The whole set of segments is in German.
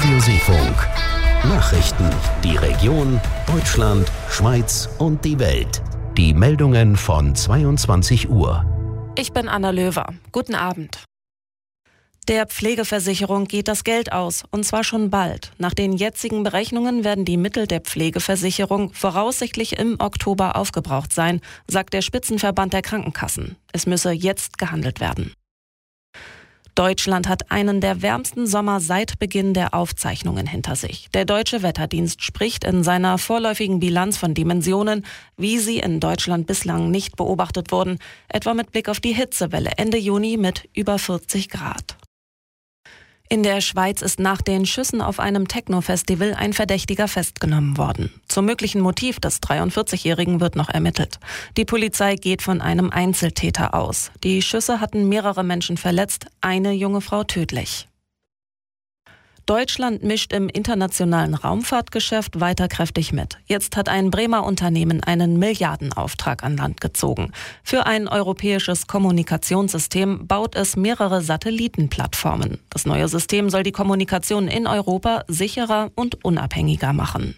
Radio Seefunk. Nachrichten, die Region, Deutschland, Schweiz und die Welt. Die Meldungen von 22 Uhr. Ich bin Anna Löwer. Guten Abend. Der Pflegeversicherung geht das Geld aus, und zwar schon bald. Nach den jetzigen Berechnungen werden die Mittel der Pflegeversicherung voraussichtlich im Oktober aufgebraucht sein, sagt der Spitzenverband der Krankenkassen. Es müsse jetzt gehandelt werden. Deutschland hat einen der wärmsten Sommer seit Beginn der Aufzeichnungen hinter sich. Der Deutsche Wetterdienst spricht in seiner vorläufigen Bilanz von Dimensionen, wie sie in Deutschland bislang nicht beobachtet wurden, etwa mit Blick auf die Hitzewelle Ende Juni mit über 40 Grad. In der Schweiz ist nach den Schüssen auf einem Techno-Festival ein Verdächtiger festgenommen worden. Zum möglichen Motiv des 43-Jährigen wird noch ermittelt. Die Polizei geht von einem Einzeltäter aus. Die Schüsse hatten mehrere Menschen verletzt, eine junge Frau tödlich. Deutschland mischt im internationalen Raumfahrtgeschäft weiter kräftig mit. Jetzt hat ein Bremer Unternehmen einen Milliardenauftrag an Land gezogen. Für ein europäisches Kommunikationssystem baut es mehrere Satellitenplattformen. Das neue System soll die Kommunikation in Europa sicherer und unabhängiger machen.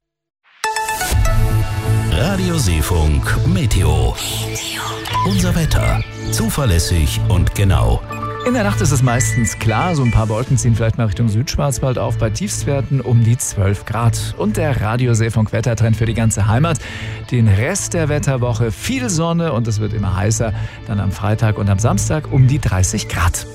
Radio Seefunk Meteo. Unser Wetter. Zuverlässig und genau. In der Nacht ist es meistens klar, so ein paar Wolken ziehen vielleicht mal Richtung Südschwarzwald auf, bei Tiefstwerten um die 12 Grad. Und der Radio Seefunk Wettertrend für die ganze Heimat. Den Rest der Wetterwoche viel Sonne und es wird immer heißer. Dann am Freitag und am Samstag um die 30 Grad.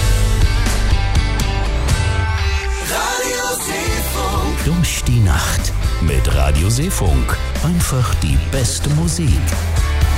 Radio Seefunk. Durch die Nacht mit Radio Seefunk. Einfach die beste Musik.